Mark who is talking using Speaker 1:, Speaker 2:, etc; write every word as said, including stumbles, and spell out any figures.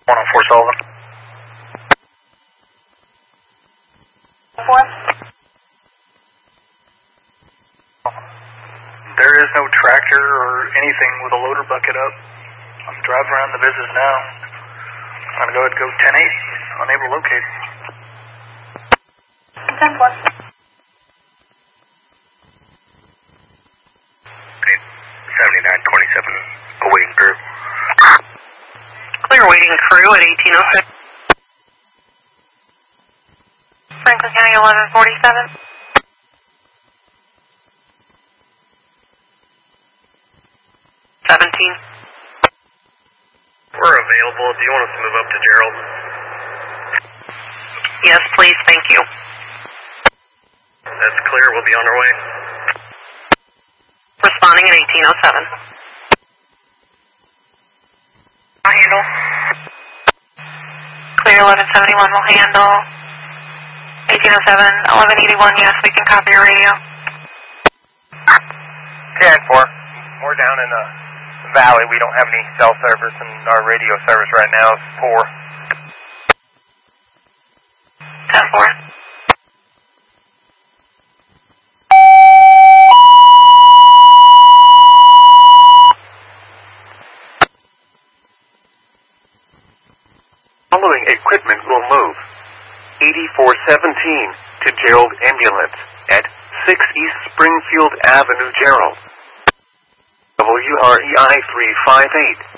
Speaker 1: one oh four Sullivan.
Speaker 2: Four.
Speaker 1: There is no tractor or anything with a loader bucket up. I'm driving around the business now. I'm going to go ahead and go ten eight, unable to locate.
Speaker 2: ten four.
Speaker 3: seventy-nine twenty-seven, awaiting crew.
Speaker 4: Clear waiting crew at eighteen oh six. Franklin County eleven forty-seven. seventeen.
Speaker 3: We're available. Do you want us to move up to Gerald?
Speaker 4: Yes, please. Thank you.
Speaker 3: That's clear. We'll be on our way.
Speaker 4: Responding at eighteen oh seven. I'll handle. Clear eleven seventy-one will handle. eighteen oh seven, eleven eighty-one, yes, we can copy your radio.
Speaker 5: ten four. We're down in the valley. We don't have any cell service, and our radio service right now is poor.
Speaker 4: ten four.
Speaker 6: Following equipment will move. eighty-four seventeen to Gerald Ambulance at six East Springfield Avenue, Gerald. W R E I three five eight.